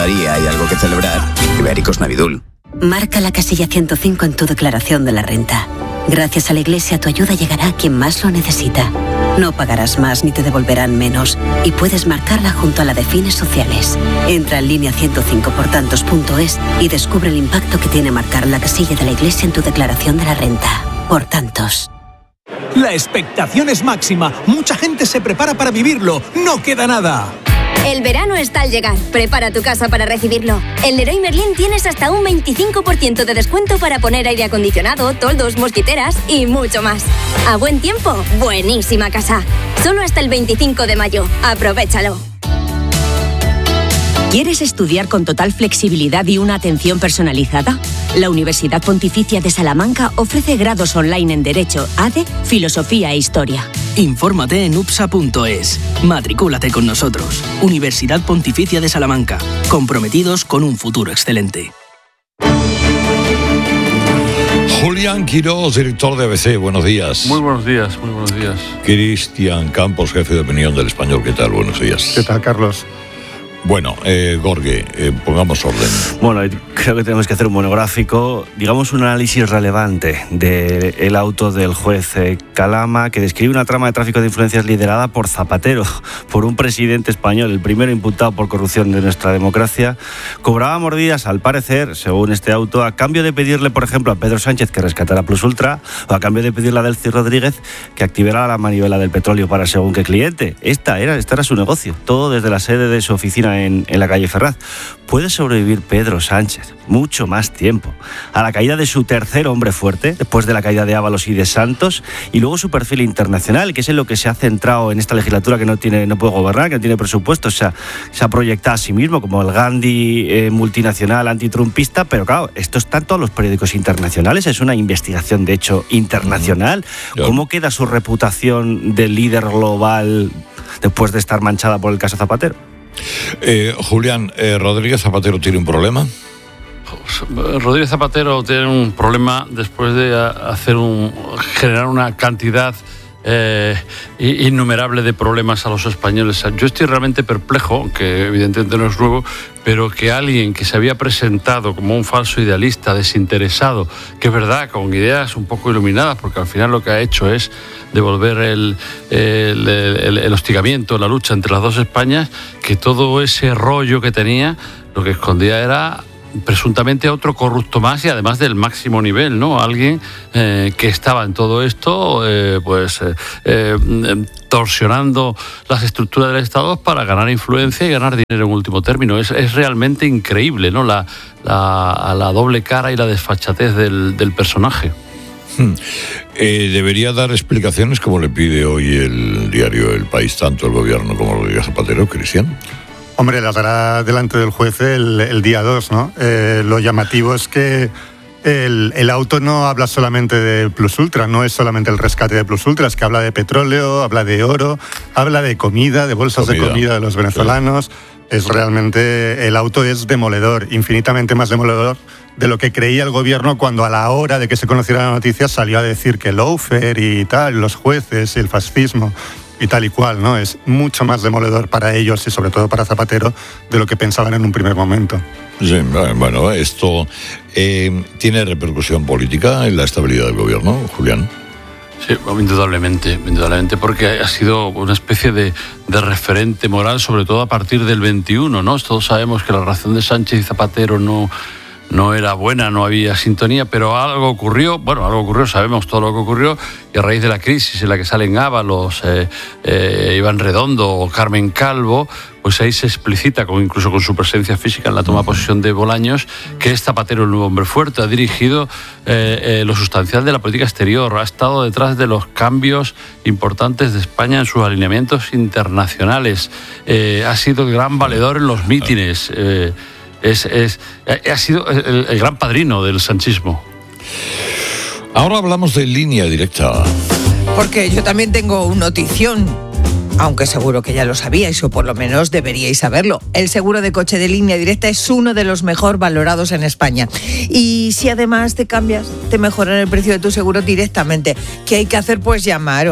cada día hay algo que celebrar. Ibéricos Navidul. Marca la casilla 105 en tu declaración de la renta. Gracias a la Iglesia, tu ayuda llegará a quien más lo necesita. No pagarás más ni te devolverán menos. Y puedes marcarla junto a la de fines sociales. Entra en línea 105portantos.es y descubre el impacto que tiene marcar la casilla de la Iglesia en tu declaración de la renta. Por tantos. La expectación es máxima. Mucha gente se prepara para vivirlo. No queda nada. El verano está al llegar. Prepara tu casa para recibirlo. En Leroy Merlin tienes hasta un 25% de descuento para poner aire acondicionado, toldos, mosquiteras y mucho más. A buen tiempo, buenísima casa. Solo hasta el 25 de mayo. Aprovéchalo. ¿Quieres estudiar con total flexibilidad y una atención personalizada? La Universidad Pontificia de Salamanca ofrece grados online en Derecho, ADE, Filosofía e Historia. Infórmate en upsa.es. Matricúlate con nosotros. Universidad Pontificia de Salamanca. Comprometidos con un futuro excelente. Julián Quirós, director de ABC, buenos días. Muy buenos días, muy buenos días. Cristian Campos, jefe de opinión del Español, ¿qué tal? Buenos días. ¿Qué tal, Carlos? Bueno, Gorge, pongamos orden. Bueno, creo que tenemos que hacer un monográfico, digamos un análisis relevante del auto del juez Calama, que describe una trama de tráfico de influencias liderada por Zapatero, por un presidente español, el primero imputado por corrupción de nuestra democracia. Cobraba mordidas, al parecer, según este auto, a cambio de pedirle, por ejemplo, a Pedro Sánchez que rescatara Plus Ultra, o a cambio de pedirle a Delcy Rodríguez que activara la manivela del petróleo para según qué cliente. Este era su negocio, todo desde la sede de su oficina en la calle Ferraz. ¿Puede sobrevivir Pedro Sánchez mucho más tiempo a la caída de su tercer hombre fuerte, después de la caída de Ábalos y de Santos, y luego su perfil internacional, que es en lo que se ha centrado en esta legislatura, que no puede gobernar, que no tiene presupuesto? Se ha proyectado a sí mismo como el Gandhi multinacional antitrumpista, pero claro, esto está en todos los periódicos internacionales, es una investigación de hecho internacional. ¿Cómo queda su reputación de líder global después de estar manchada por el caso Zapatero? Julián, ¿Rodríguez Zapatero tiene un problema? Rodríguez Zapatero tiene un problema después de generar una cantidad innumerable de problemas a los españoles. Yo estoy realmente perplejo, que evidentemente no es nuevo, pero que alguien que se había presentado como un falso idealista, desinteresado, que es verdad, con ideas un poco iluminadas, porque al final lo que ha hecho es devolver el hostigamiento, la lucha entre las dos Españas, que todo ese rollo que tenía, lo que escondía era presuntamente otro corrupto más, y además del máximo nivel, ¿no? Alguien que estaba en todo esto torsionando las estructuras del Estado para ganar influencia y ganar dinero en último término. Es realmente increíble, ¿no? La doble cara y la desfachatez del personaje. Debería dar explicaciones, como le pide hoy el diario El País, tanto el gobierno como Rodríguez Zapatero, Cristian. Hombre, la dará delante del juez el día 2, ¿no? Lo llamativo es que el auto no habla solamente de Plus Ultra, no es solamente el rescate de Plus Ultra, es que habla de petróleo, habla de oro, habla de comida, de bolsas de comida de los venezolanos. Sí. Es realmente, el auto es demoledor, infinitamente más demoledor de lo que creía el gobierno cuando a la hora de que se conociera la noticia salió a decir que el lawfare y tal, los jueces y el fascismo y tal y cual, ¿no? Es mucho más demoledor para ellos y sobre todo para Zapatero de lo que pensaban en un primer momento. Sí, bueno, esto tiene repercusión política en la estabilidad del gobierno, Julián. Sí, indudablemente, porque ha sido una especie de referente moral, sobre todo a partir del 21, ¿no? Todos sabemos que la relación de Sánchez y Zapatero no era buena, no había sintonía, pero algo ocurrió, sabemos todo lo que ocurrió, y a raíz de la crisis en la que salen Ábalos, Iván Redondo o Carmen Calvo, pues ahí se explicita, incluso con su presencia física en la toma de posesión de Bolaños, que es Zapatero el nuevo hombre fuerte. Ha dirigido lo sustancial de la política exterior, ha estado detrás de los cambios importantes de España en sus alineamientos internacionales, ha sido el gran valedor en los mítines, ha sido el gran padrino del sanchismo. Ahora hablamos de Línea Directa. Porque yo también tengo una notición. aunque seguro que ya lo sabíais o por lo menos deberíais saberlo. El seguro de coche de Línea Directa es uno de los mejor valorados en España. Y si además te cambias, te mejoran el precio de tu seguro directamente. ¿Qué hay que hacer? Pues llamar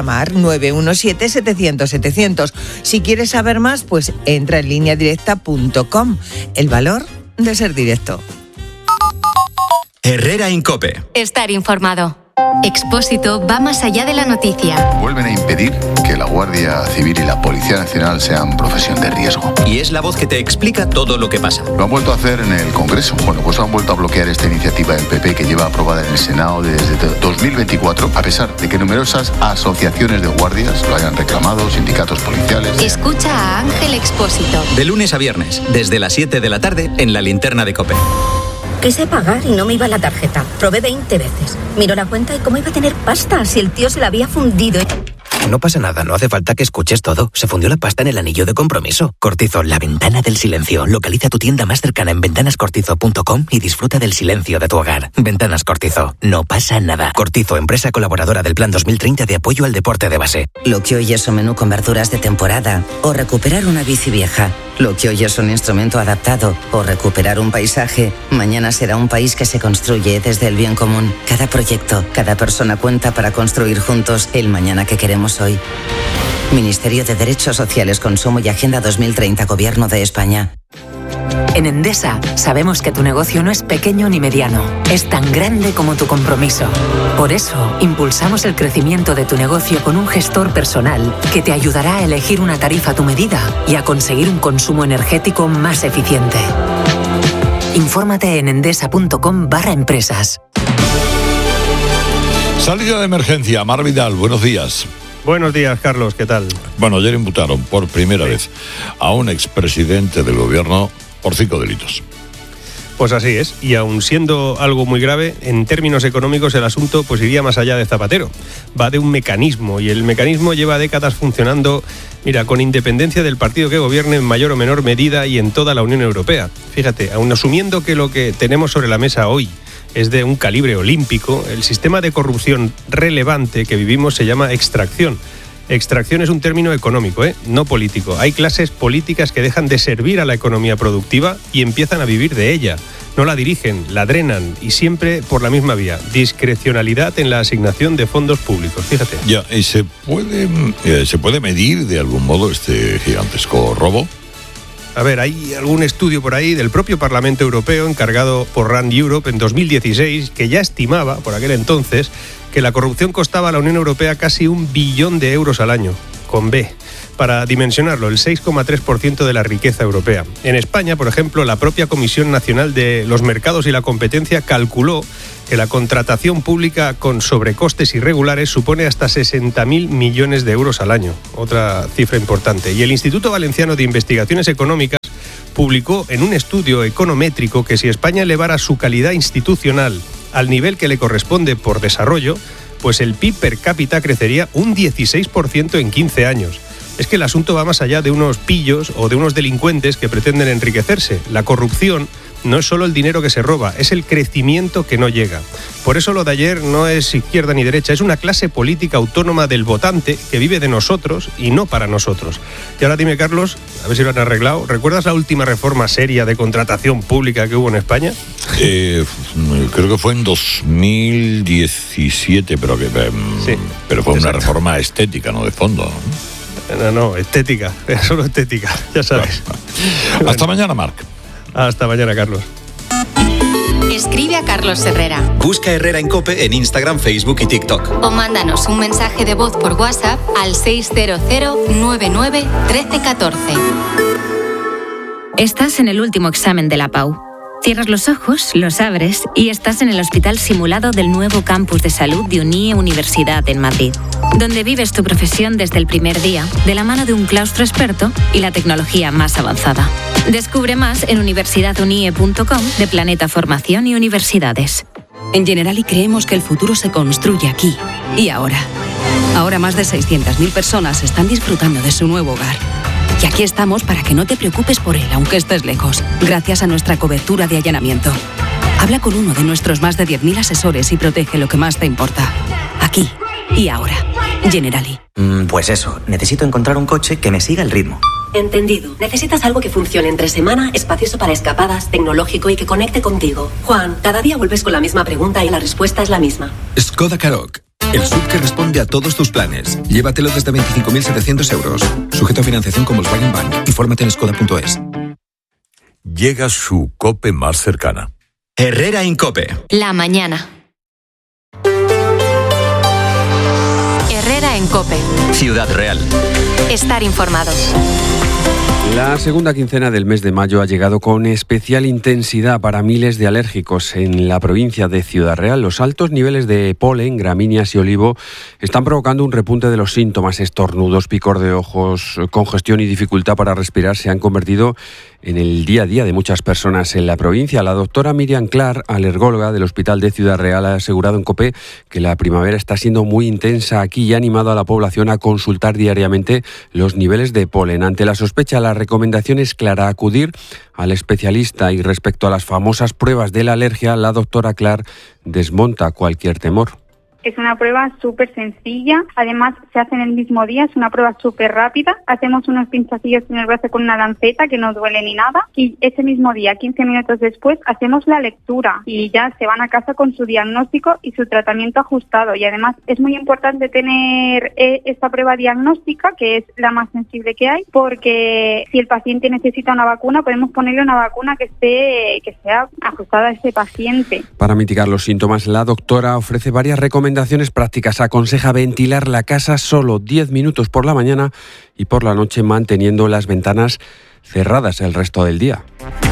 917-700-700. Si quieres saber más, pues entra en lineadirecta.com. El valor de ser directo. Herrera Incope. Estar informado. Expósito va más allá de la noticia. Vuelven a impedir que la Guardia Civil y la Policía Nacional sean profesión de riesgo. Y es la voz que te explica todo lo que pasa. Lo han vuelto a hacer en el Congreso. Bueno, pues han vuelto a bloquear esta iniciativa del PP que lleva aprobada en el Senado desde 2024, a pesar de que numerosas asociaciones de guardias lo hayan reclamado, sindicatos policiales. Escucha a Ángel Expósito. De lunes a viernes, desde las 7 de la tarde, en la linterna de COPE. Quise pagar y no me iba la tarjeta. Probé 20 veces. Miro la cuenta y cómo iba a tener pasta si el tío se la había fundido. No pasa nada, no hace falta que escuches todo. Se fundió la pasta en el anillo de compromiso. Cortizo, la ventana del silencio. Localiza tu tienda más cercana en ventanascortizo.com y disfruta del silencio de tu hogar. Ventanas Cortizo, no pasa nada. Cortizo, empresa colaboradora del Plan 2030 de apoyo al deporte de base. Lo que hoy es un menú con verduras de temporada o recuperar una bici vieja. Lo que hoy es un instrumento adaptado o recuperar un paisaje, mañana será un país que se construye desde el bien común. Cada proyecto, cada persona cuenta para construir juntos el mañana que queremos hoy. Ministerio de Derechos Sociales, Consumo y Agenda 2030, Gobierno de España. En Endesa sabemos que tu negocio no es pequeño ni mediano, es tan grande como tu compromiso. Por eso, impulsamos el crecimiento de tu negocio con un gestor personal que te ayudará a elegir una tarifa a tu medida y a conseguir un consumo energético más eficiente. Infórmate en endesa.com/empresas. Salida de emergencia, Mar Vidal, buenos días. Buenos días, Carlos, ¿qué tal? Bueno, ayer imputaron por primera vez a un expresidente del gobierno por 5 delitos. Pues así es, y aun siendo algo muy grave, en términos económicos el asunto pues iría más allá de Zapatero. Va de un mecanismo, y el mecanismo lleva décadas funcionando, mira, con independencia del partido que gobierne en mayor o menor medida y en toda la Unión Europea. Fíjate, aun asumiendo que lo que tenemos sobre la mesa hoy es de un calibre olímpico, el sistema de corrupción relevante que vivimos se llama extracción. Extracción es un término económico, no político. Hay clases políticas que dejan de servir a la economía productiva y empiezan a vivir de ella. No la dirigen, la drenan y siempre por la misma vía. Discrecionalidad en la asignación de fondos públicos, fíjate. Ya, ¿y se puede medir de algún modo este gigantesco robo? A ver, hay algún estudio por ahí del propio Parlamento Europeo encargado por Rand Europe en 2016 que ya estimaba, por aquel entonces, que la corrupción costaba a la Unión Europea casi 1 billón de euros al año, con B. Para dimensionarlo, el 6,3% de la riqueza europea. En España, por ejemplo, la propia Comisión Nacional de los Mercados y la Competencia calculó que la contratación pública con sobrecostes irregulares supone hasta 60.000 millones de euros al año. Otra cifra importante. Y el Instituto Valenciano de Investigaciones Económicas publicó en un estudio econométrico que si España elevara su calidad institucional al nivel que le corresponde por desarrollo, pues el PIB per cápita crecería un 16% en 15 años. Es que el asunto va más allá de unos pillos o de unos delincuentes que pretenden enriquecerse. La corrupción no es solo el dinero que se roba, es el crecimiento que no llega. Por eso lo de ayer no es izquierda ni derecha, es una clase política autónoma del votante que vive de nosotros y no para nosotros. Y ahora dime, Carlos, a ver si lo han arreglado, ¿recuerdas la última reforma seria de contratación pública que hubo en España? Creo que fue en 2017, pero fue una reforma estética, no de fondo, ¿no? No, estética, solo estética, ya sabes. Bueno. Hasta mañana, Marc. Hasta mañana, Carlos. Escribe a Carlos Herrera. Busca Herrera en COPE en Instagram, Facebook y TikTok. O mándanos un mensaje de voz por WhatsApp al 600-99-1314. Estás en el último examen de la PAU. Cierras los ojos, los abres y estás en el hospital simulado del nuevo campus de salud de UNIE Universidad en Madrid, donde vives tu profesión desde el primer día, de la mano de un claustro experto y la tecnología más avanzada. Descubre más en universidadunie.com de Planeta Formación y Universidades. En Generali creemos que el futuro se construye aquí y ahora. Ahora más de 600.000 personas están disfrutando de su nuevo hogar. Y aquí estamos para que no te preocupes por él, aunque estés lejos, gracias a nuestra cobertura de allanamiento. Habla con uno de nuestros más de 10.000 asesores y protege lo que más te importa. Aquí y ahora. Generali. Pues eso, necesito encontrar un coche que me siga el ritmo. Entendido. Necesitas algo que funcione entre semana, espacioso para escapadas, tecnológico y que conecte contigo. Juan, cada día vuelves con la misma pregunta y la respuesta es la misma. Skoda Karoq. El SUV que responde a todos tus planes. Llévatelo desde 25.700 euros. Sujeto a financiación con Volkswagen Bank. Infórmate en skoda.es. Llega su COPE más cercana. Herrera Incope. La mañana. Herrera en COPE. Ciudad Real. Estar informado. La segunda quincena del mes de mayo ha llegado con especial intensidad para miles de alérgicos en la provincia de Ciudad Real. Los altos niveles de polen, gramíneas y olivo están provocando un repunte de los síntomas. Estornudos, picor de ojos, congestión y dificultad para respirar se han convertido en el día a día de muchas personas en la provincia. La doctora Miriam Clar, alergóloga del Hospital de Ciudad Real, ha asegurado en COPE que la primavera está siendo muy intensa aquí y ha animado a la población a consultar diariamente los niveles de polen. Ante la sospecha, la recomendación es clara: acudir al especialista. Y respecto a las famosas pruebas de la alergia, la doctora Clar desmonta cualquier temor. Es una prueba súper sencilla, además se hace en el mismo día, es una prueba súper rápida. Hacemos unos pinchacillos en el brazo con una lanceta que no duele ni nada y ese mismo día, 15 minutos después, hacemos la lectura y ya se van a casa con su diagnóstico y su tratamiento ajustado. Y además es muy importante tener esta prueba diagnóstica, que es la más sensible que hay, porque si el paciente necesita una vacuna, podemos ponerle una vacuna que sea ajustada a ese paciente. Para mitigar los síntomas, la doctora ofrece varias recomendaciones prácticas. Aconseja ventilar la casa solo 10 minutos por la mañana y por la noche, manteniendo las ventanas cerradas el resto del día.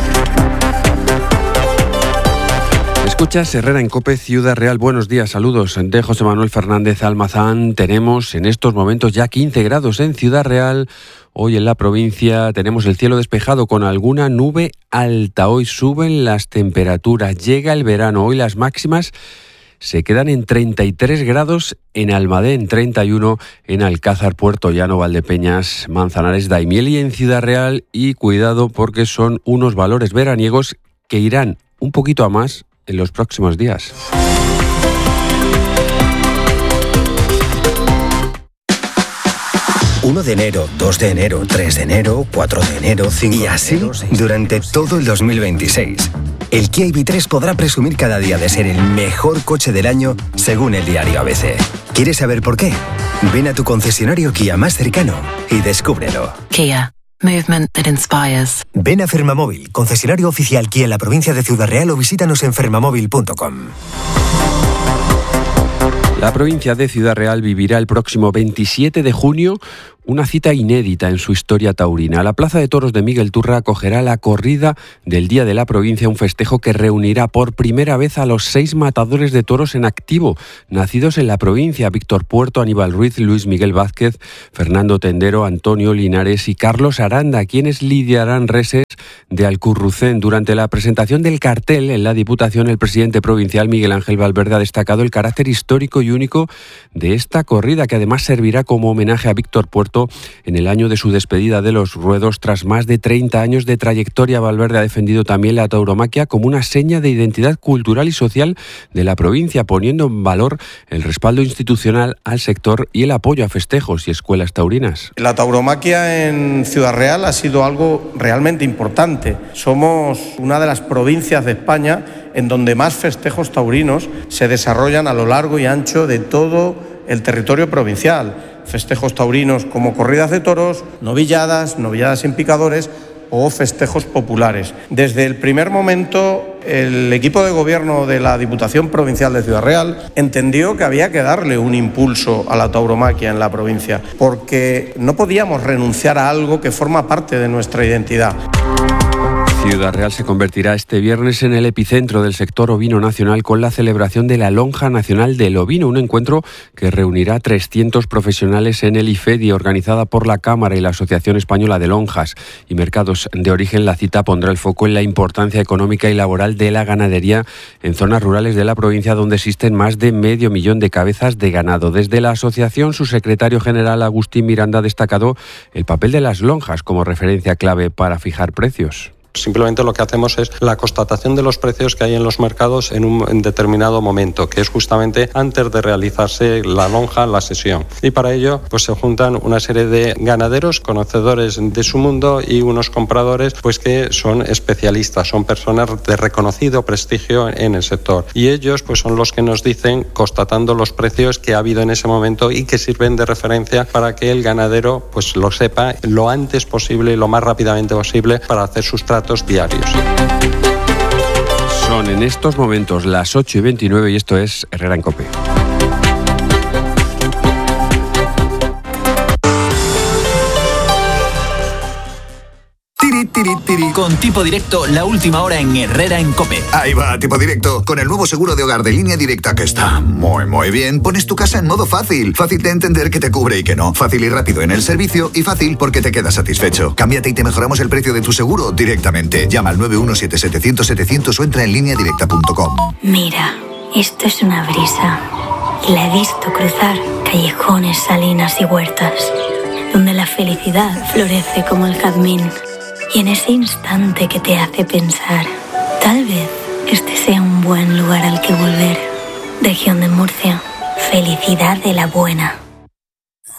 Escuchas Herrera en COPE, Ciudad Real. Buenos días, saludos de José Manuel Fernández Almazán. Tenemos en estos momentos ya 15 grados en Ciudad Real. Hoy en la provincia tenemos el cielo despejado con alguna nube alta. Hoy suben las temperaturas, llega el verano. Hoy las máximas se quedan en 33 grados en Almadén, 31 en Alcázar, Puerto Llano, Valdepeñas, Manzanares, Daimiel y en Ciudad Real. Y cuidado porque son unos valores veraniegos que irán un poquito a más en los próximos días. ...1 de enero, 2 de enero, 3 de enero, 4 de enero, 5 y así de enero, durante todo el 2026. El Kia EV3 podrá presumir cada día de ser el mejor coche del año según el diario ABC. ¿Quieres saber por qué? Ven a tu concesionario Kia más cercano y descúbrelo. Kia. Movement that inspires. Ven a Fermamóvil, concesionario oficial Kia en la provincia de Ciudad Real, o visítanos en fermamóvil.com. La provincia de Ciudad Real vivirá el próximo 27 de junio una cita inédita en su historia taurina. La Plaza de Toros de Miguel Turra acogerá la corrida del Día de la Provincia, un festejo que reunirá por primera vez a los 6 matadores de toros en activo, nacidos en la provincia: Víctor Puerto, Aníbal Ruiz, Luis Miguel Vázquez, Fernando Tendero, Antonio Linares y Carlos Aranda, quienes lidiarán reses de Alcurrucén. Durante la presentación del cartel en la Diputación, el presidente provincial Miguel Ángel Valverde ha destacado el carácter histórico y único de esta corrida, que además servirá como homenaje a Víctor Puerto en el año de su despedida de los ruedos. Tras más de 30 años de trayectoria, Valverde ha defendido también la tauromaquia como una seña de identidad cultural y social de la provincia, poniendo en valor el respaldo institucional al sector y el apoyo a festejos y escuelas taurinas. La tauromaquia en Ciudad Real ha sido algo realmente importante. Somos una de las provincias de España en donde más festejos taurinos se desarrollan a lo largo y ancho de todo el territorio provincial. Festejos taurinos como corridas de toros, novilladas en picadores o festejos populares. Desde el primer momento, el equipo de gobierno de la Diputación Provincial de Ciudad Real entendió que había que darle un impulso a la tauromaquia en la provincia, porque no podíamos renunciar a algo que forma parte de nuestra identidad. Ciudad Real se convertirá este viernes en el epicentro del sector ovino nacional con la celebración de la Lonja Nacional del Ovino, un encuentro que reunirá a 300 profesionales en el IFEDI, organizada por la Cámara y la Asociación Española de Lonjas y Mercados de Origen. La cita pondrá el foco en la importancia económica y laboral de la ganadería en zonas rurales de la provincia, donde existen más de 500.000 de cabezas de ganado. Desde la asociación, su secretario general, Agustín Miranda, ha destacado el papel de las lonjas como referencia clave para fijar precios. Simplemente lo que hacemos es la constatación de los precios que hay en los mercados en un determinado momento, que es justamente antes de realizarse la lonja, la sesión. Y para ello pues se juntan una serie de ganaderos conocedores de su mundo y unos compradores pues que son especialistas, son personas de reconocido prestigio en el sector. Y ellos pues son los que nos dicen, constatando los precios que ha habido en ese momento y que sirven de referencia para que el ganadero pues lo sepa lo antes posible y lo más rápidamente posible para hacer sus tratos diarios. Son en estos momentos las 8:29 y esto es Herrera en COPE. Con Tipo Directo, la última hora en Herrera en COPE. Ahí va, Tipo Directo. Con el nuevo seguro de hogar de Línea Directa, que está muy bien, pones tu casa en modo fácil. Fácil de entender que te cubre y que no. Fácil y rápido en el servicio y fácil porque te quedas satisfecho. Cámbiate y te mejoramos el precio de tu seguro directamente. Llama al 917-700-700 o entra en lineadirecta.com. Mira, esto es una brisa. Y la he visto cruzar callejones, salinas y huertas, donde la felicidad florece como el jazmín. Y en ese instante que te hace pensar, tal vez este sea un buen lugar al que volver. Región de Murcia, felicidad de la buena.